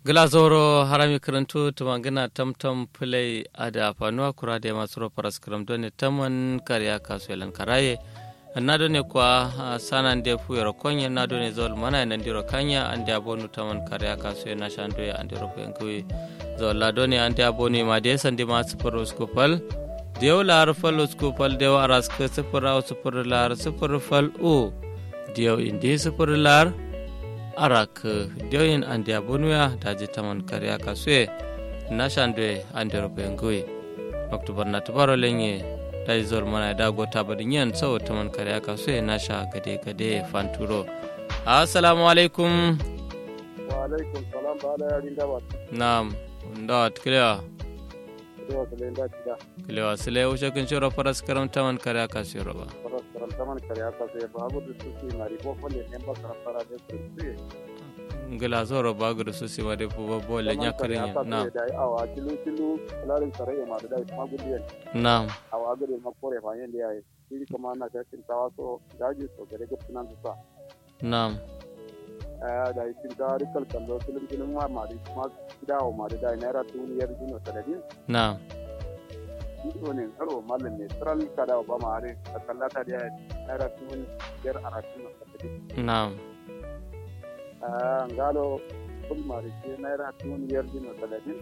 Glazoro harami karantu tumangina tamtam play ada fanuwa kura da masu rofaras karam doni taman kariya kasuwalan karaye na doni kwa sanan de fuyar konya na doni zol mana nan diro kanya ande abonu taman kariya kasuwa na shando ya ande rofa yankui zol la doni ande abonu ma de sandi ma sufur skupal dew lar fal skupal dew aras ke sufur lar sufur fal u dew indi sufur lar arak dioyin andi abunuya daji taman kariya kasue nashandwe andi robengui oktobar na tubaro lenye daji zor mana da gota badinyan so taman kariya kasue nasha gade fanturo. Assalamu alaikum. Wa alaikum salam bala ya rinda ba. Naam ndawat kliya Kliya selenda tida kliya sele usha kinchoro paras karam taman kariya kasue roba paras karam taman kariya kasue babu dusuki mari bo fole nemba karapara de susi ngila zoro bagu susi wade fu bolle nyakarinya. Naam dai awa tilu larin sare ma da kuma gudiyan. Naam Awa gade makore fa yende ai shi kuma na ta tin tawaso daji so gare gupnan sa. Naam da tin tarikal kallo tilin ma mari kuma dawo mari da naira tuniyar dino sanadin. Naam Ido ne karo mallan ne tral kada ba ma are kallata da naira tuniyar aratin sanadin. Naam ngalo kul mari ke naira tuniyar dino sanadin.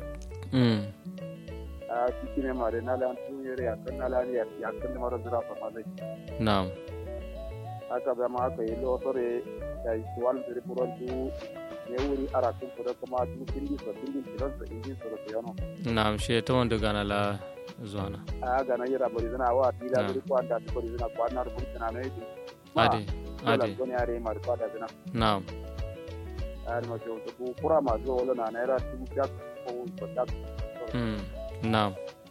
Kikine mari nala tuniyar ya kan nala ne ya kan mara zira fa malai. Naam Aka ba ma aka yi lo sore da wal da burantu ne wuri aratin ko da kuma tindi kiran sa inji so da yano. Naam she to wanda gana la zona Ga na yira bari zana wa tila da ko anda ko bari zana ko na rubuta na ne. ade ko ne are mari ko da zana. Naam Ari ma jo ko kura ma jo wala na naira tuniyar ko ko da. Naam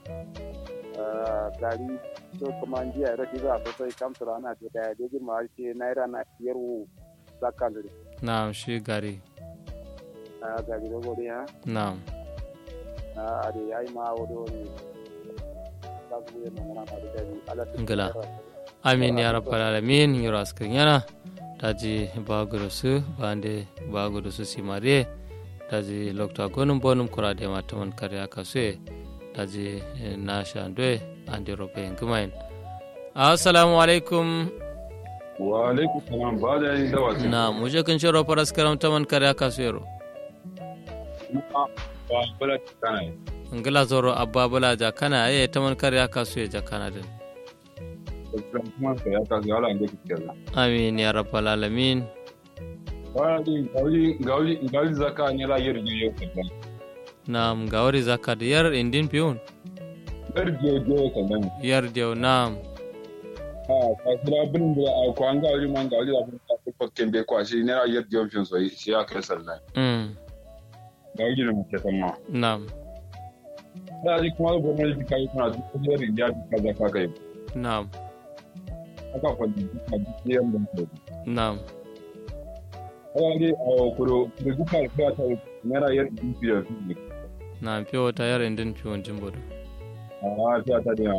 Gari to kuma jiya ra diga ko sai kamsara na ce da yaje ma ce naira na yaro zakandare. Naam shi gari. Gari da gori ha. Naam Ade yayi ma wodo ne. Sabu ne mun na da gari Allah ngala amin ya rabbal alamin yoro askin yana daji bagurusu bande bagurusu simare daji lokta gonum bonum kurade mataman kariya kasue daji nasha ndwe andi robe ngumain. Assalamu alaikum. Wa alaikum salam ba da yin dawa. Na muje kin shiro paras karam taman kariya kasue ro Ba bala kana ngila zoro abba bala ja kana ye taman kariya kasue ja kana din. kuma ya ka ga ala nge kiyala. Amin ya rabbal alamin. Ba di gauli zaka ne la yiri yo kan. Naam gawari zakat yar indin piun Yo kan. yar dew. Naam Ka kira bin da ko an gauli man gauli da bin ka ko kembe ko shi ne la yiri yo fin so shi ya kai sallah. Gauli ne mu ke sama. Naam Da di kuma ko ne di kai kuna duk yiri ya ka zaka kai. Naam Aka ko di ka di yan ban ko. Naam Wani kuro da duka da ta ne la yiri yo fin. naam pio ta yar indin piun jimbodo. Ta dia.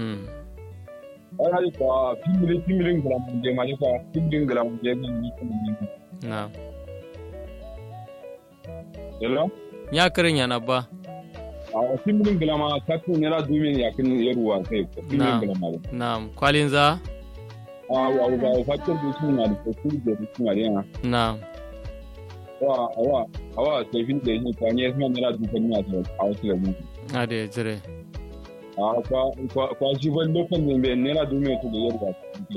Ai ko pimilin gram je ma ko pimilin gram je ni ni. Naam Hello? nya kirin yana ba. Pimilin gram ta tu ne la dumin ya kin yaruwa kai pimilin gram. Naam kwalinza. Wa fakir da su na da su da su na da. Naam Awa sai fin da ni kwanye su ne la dukan na da a wasu da mu. ade jire. Kwa shi ban lokacin da ne la dumin to da yaruwa.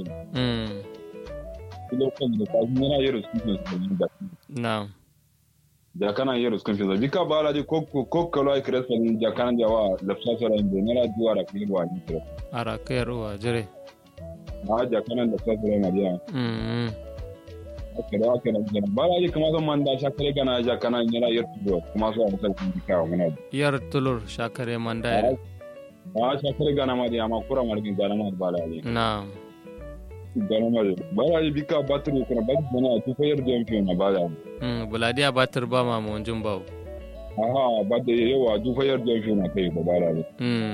Lokacin da kwa ne la yaruwa su da. Naam Da kana yero skon fiza bika bala di ko kalo ay kresa ni da kana jawa da fasara inde nela duwa da kilwa ni to ara kero jire. da kana da fasara na dia akira da bala di kuma zan manda shakare kana ja kana nela yer to kuma so musal kun bika mana yar tulur shakare mandai. shakare gana ma dia ma kura margin gana ma bala di. Naam Gana ma bala di bika batru kuna bad mana to fayer jom fi na bala. buladiya batir ba ma mun jumbaw. Bad yawa du fayer jom fi na kai bala di.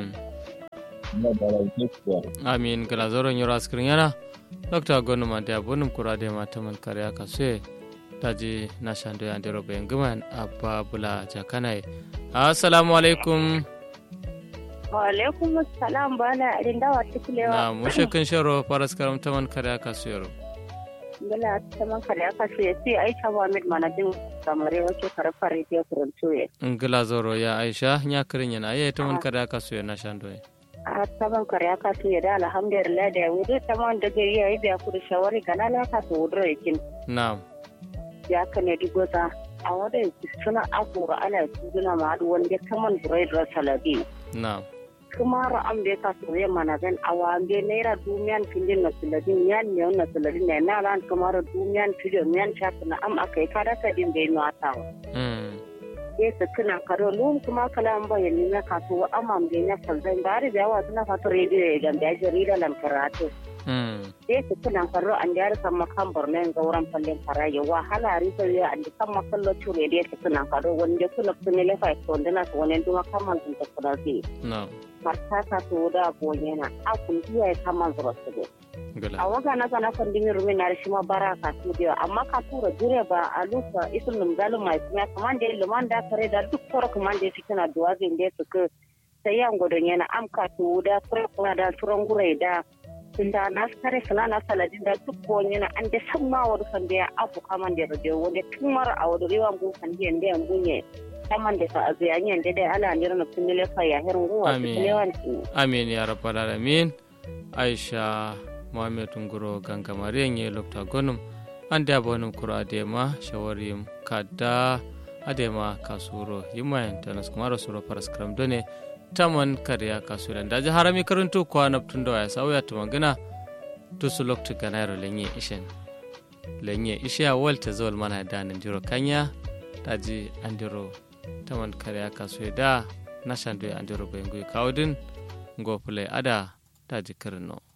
Amin kala zoro nyoro askrin yana Dr. Gonuma da bonum kurade mataman kariya kasue daji na shando ya ndero bayan guman abba bula jakanai. Assalamu alaikum. Wa alaikum assalam bala rindawa tukulewa. Na mushe kan sharo faras karam taman kada ka suyaro. Bala taman kada ka suye sai Aisha Muhammad manajin kamare wace karfar radio Toronto. Ngila zoro ya Aisha nya kirin yana ayi taman kada ka suye na shando. A taman kada ka suye da alhamdulillah da wudu taman da gari yayi da ku da shawari kana la ka to wudro yakin. Na'am. Ya kane digoza a wadda suna akura ana tuzuna ma wanda kaman burai da salabi. Na'am. Kuma ra'am da ka soye mana zan awambe naira dumiyan filin na suladin yan ne na suladin ne na ran kamar dumiyan filin yan shafi na am akai kada ka din bai no ata. Su kana karo lum kuma kala an bayani na kasuwa amma bai na salzan bari da yawa suna fata rediyo da da jarida lan karatu. Su kana karo an da kan makan bornen gauran fallin faraye wahala rifa ya an kan makallo cure da su kana karo wanda kuna kunne lefa ko dana ko wani duma kaman sun ta kudasi. Martaka to da bonyena a kungiya ya kama zuwa su a waga na kana kan dimin rumi na shi ma baraka su da amma ka tura jure ba a lusa isun numzalu mai kuma kaman da liman da kare da duk toro kaman da yake kana duwa zin da su ka sai yan godon yana amka to da kuma da turan gure da tunda na kare sana na saladin da duk bonyena an da san ma wadu san da ya afu kaman da radio wanda tumar a wadu rewan gun kan da yan gunye taman da sa azuyanyen da dai ala ne na kunile fa ya herin ruwa amin ya rabbal alamin. Aisha Muhammad Nguro gangamare nye lokta gonum ande abonum kuro adema shawarim kada adema kasuro yimayen tanas kumaro suro paraskram done taman kariya kasuran daji harami karuntu kwa naptundo ya sauya tumangina tusu lokta ganayro lenye ishe walta zol mana da nanjiro kanya daji andiro taman kariya kasuye da nashandu andiro bengu kaudin ngopule ada daji karno